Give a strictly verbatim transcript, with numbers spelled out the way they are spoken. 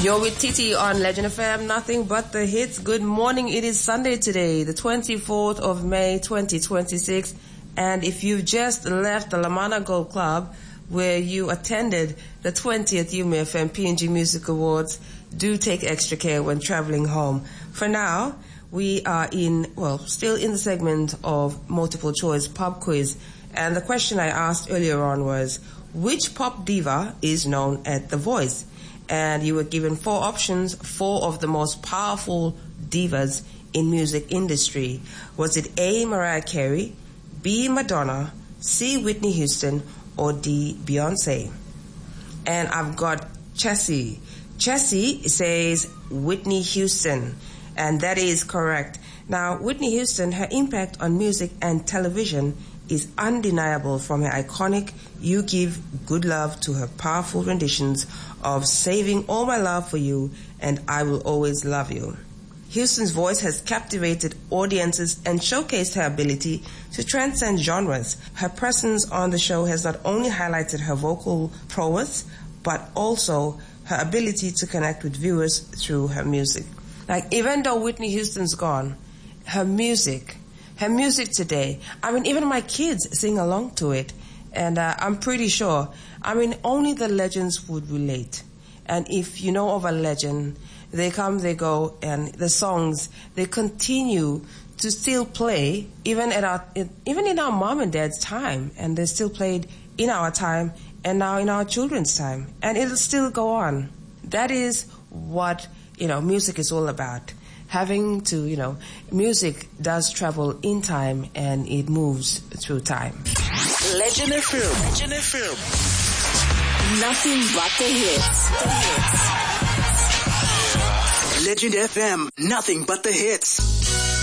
You're with Titi on Legend F M, nothing but the hits. Good morning. It is Sunday today, the twenty-fourth of May, twenty twenty-six. And if you've just left the Lamana Gold Club, where you attended the twentieth U M F M P N G Music Awards, do take extra care when traveling home. For now, we are in, well, still in the segment of multiple choice pop quiz. And the question I asked earlier on was, which pop diva is known as The Voice? And you were given four options, four of the most powerful divas in music industry. Was it A, Mariah Carey, B, Madonna, C, Whitney Houston, or D, Beyonce? And I've got Chessie. Chessie says Whitney Houston, and that is correct. Now, Whitney Houston, her impact on music and television is undeniable, from her iconic You Give Good Love to her powerful renditions of Saving All My Love for You and I Will Always Love You. Houston's voice has captivated audiences and showcased her ability to transcend genres. Her presence on the show has not only highlighted her vocal prowess, but also her ability to connect with viewers through her music. Like, even though Whitney Houston's gone, her music, her music today, I mean, even my kids sing along to it. And uh, I'm pretty sure, I mean, only the legends would relate. And if you know of a legend, they come, they go, and the songs, they continue to still play, even at our, even in our mom and dad's time. And they still played in our time and now in our children's time. And it'll still go on. That is what, you know, music is all about. Having to, you know, music does travel in time and it moves through time. Legend F M. Legend F M. Nothing but the hits. The hits. Legend F M. Nothing but the hits.